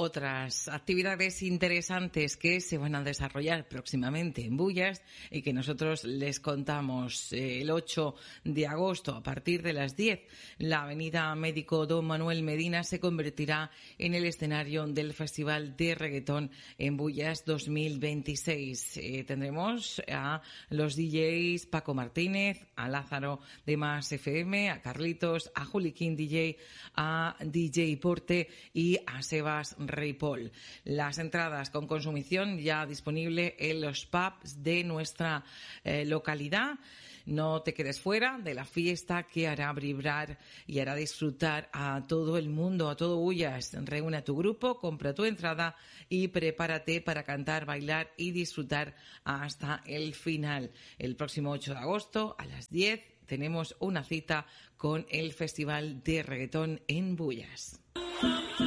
otras actividades interesantes que se van a desarrollar próximamente en Bullas y que nosotros les contamos. El 8 de agosto, a partir de las 10, la avenida Médico Don Manuel Medina se convertirá en el escenario del Festival de Reggaetón en Bullas 2026. Tendremos a los DJs Paco Martínez, a Lázaro de Más FM, a Carlitos, a Juli King DJ, a DJ Porte y a Sebas Ripoll. Las entradas con consumición ya disponible en los pubs de nuestra localidad. No te quedes fuera de la fiesta que hará vibrar y hará disfrutar a todo el mundo, a todo Bullas. Reúne a tu grupo, compra tu entrada y prepárate para cantar, bailar y disfrutar hasta el final. El próximo 8 de agosto a las 10 tenemos una cita con el Festival de Reggaetón en Bullas.